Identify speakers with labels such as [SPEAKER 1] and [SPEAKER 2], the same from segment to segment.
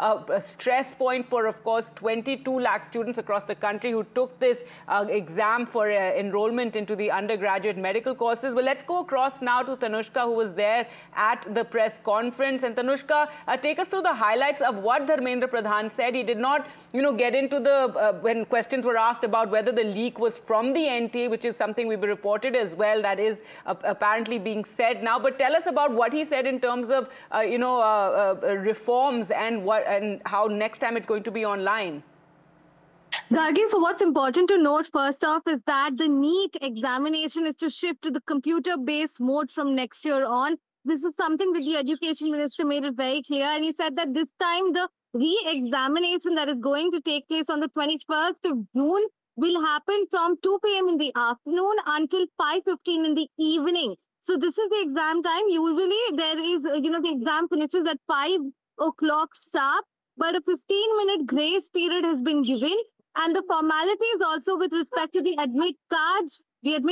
[SPEAKER 1] a stress point for, of course, 22 lakh students across the country who took this exam for enrollment into the undergraduate medical courses. Well, let's go across now to Tanushka, who was there at the press conference. And Tanushka, take us through the highlights of what Dharmendra Pradhan said. He did not, get into the, when questions were asked about whether the leak was from the NTA, which is something we've reported as well, that is apparently being said now. But tell us about what he said in terms of, reforms and how next time it's going to be online.
[SPEAKER 2] Gargi, so what's important to note first off is that the NEET examination is to shift to the computer-based mode from next year on. This is something that the Education Minister made it very clear, and he said that this time the re-examination that is going to take place on the 21st of June will happen from 2 p.m. in the afternoon until 5:15 in the evening. So this is the exam time. Usually there is, the exam finishes at 5 o'clock sharp, but a 15-minute grace period has been given. And the formalities also with respect to the admit cards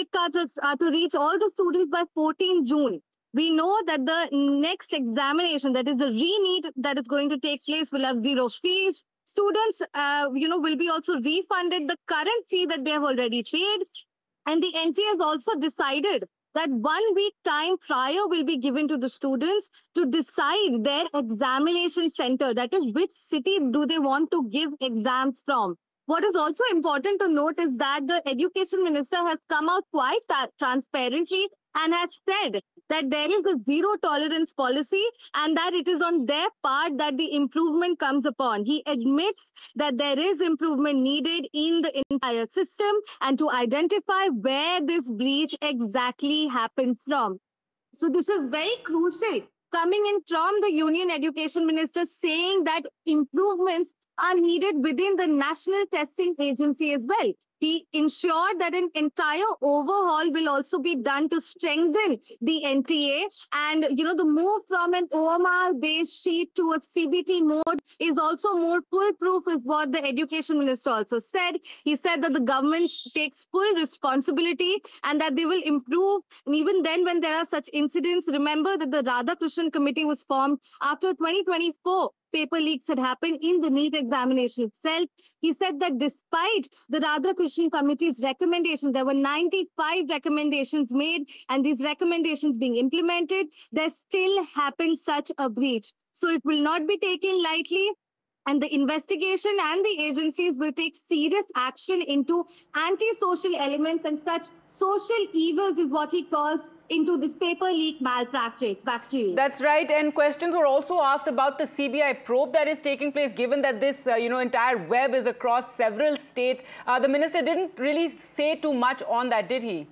[SPEAKER 2] are to reach all the students by 14 June. We know that the next examination, that is the re-NEET that is going to take place, will have zero fees. Students, will be also refunded the current fee that they have already paid. And the NTA has also decided that 1 week time prior will be given to the students to decide their examination center. That is, which city do they want to give exams from. What is also important to note is that the Education Minister has come out quite transparently and has said that there is a zero tolerance policy and that it is on their part that the improvement comes upon. He admits that there is improvement needed in the entire system and to identify where this breach exactly happened from. So this is very crucial, coming in from the Union Education Minister saying that improvements are needed within the National Testing Agency as well. He ensured that an entire overhaul will also be done to strengthen the NTA. And, the move from an OMR-based sheet to a CBT mode is also more foolproof, is what the Education Minister also said. He said that the government takes full responsibility and that they will improve. And even then, when there are such incidents, remember that the Radhakrishnan Committee was formed after 2024. Paper leaks had happened in the NEET examination itself. He said that despite the Radhakrishnan Committee's recommendations, there were 95 recommendations made, and these recommendations being implemented, there still happened such a breach. So it will not be taken lightly. And the investigation and the agencies will take serious action into anti-social elements and such social evils, is what he calls, into this paper leak malpractice. Back to you.
[SPEAKER 1] That's right. And questions were also asked about the CBI probe that is taking place, given that this, entire web is across several states. The minister didn't really say too much on that, did he?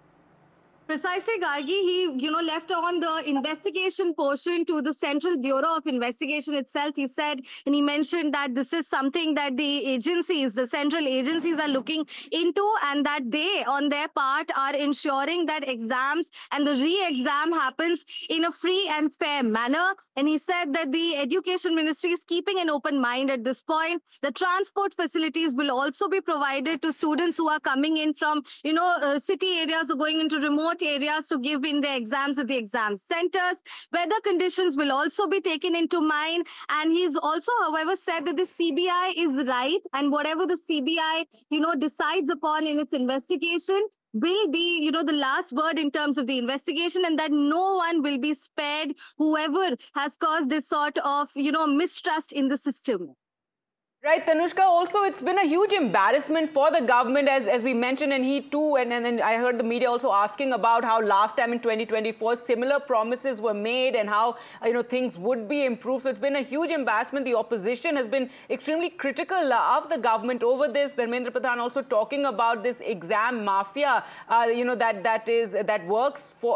[SPEAKER 2] Precisely, Gargi. He, left on the investigation portion to the Central Bureau of Investigation itself. He said, and he mentioned that this is something that the agencies, the central agencies are looking into, and that they, on their part, are ensuring that exams and the re-exam happens in a free and fair manner. And he said that the Education Ministry is keeping an open mind at this point. The transport facilities will also be provided to students who are coming in from, city areas or going into remote areas to give in their exams at the exam centers. Weather conditions will also be taken into mind. And he's also, however, said that the CBI is right, and whatever the CBI, decides upon in its investigation will be, the last word in terms of the investigation, and that no one will be spared, whoever has caused this sort of, mistrust in the system.
[SPEAKER 1] Right, Tanushka, also it's been a huge embarrassment for the government, as we mentioned, and he too, and then I heard the media also asking about how last time in 2024 similar promises were made and how, things would be improved. So it's been a huge embarrassment. The opposition has been extremely critical of the government over this. Dharmendra Pradhan also talking about this exam mafia, that works for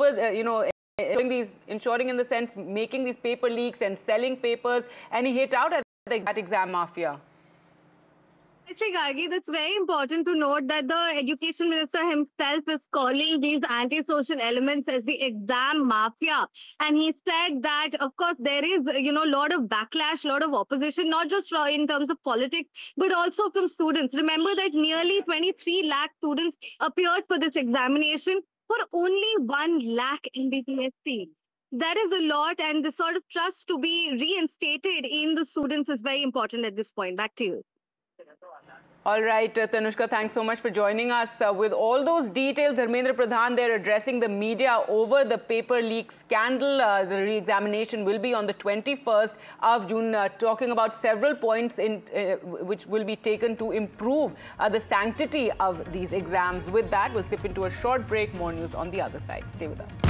[SPEAKER 1] ensuring in the sense making these paper leaks and selling papers, and he hit out at that exam mafia.
[SPEAKER 2] Actually, Gargi, that's very important to note that the Education Minister himself is calling these anti-social elements as the exam mafia. And he said that, of course, there is, a lot of backlash, a lot of opposition, not just in terms of politics, but also from students. Remember that nearly 23 lakh students appeared for this examination for only 1 lakh MBBS seats. that is a lot, and the sort of trust to be reinstated in the students is very important at this point. Back to you.
[SPEAKER 1] All right, Tanushka, thanks so much for joining us. With all those details, Dharmendra Pradhan there addressing the media over the paper leak scandal. The re-examination will be on the 21st of June, talking about several points which will be taken to improve the sanctity of these exams. With that, we'll slip into a short break. More news on the other side. Stay with us.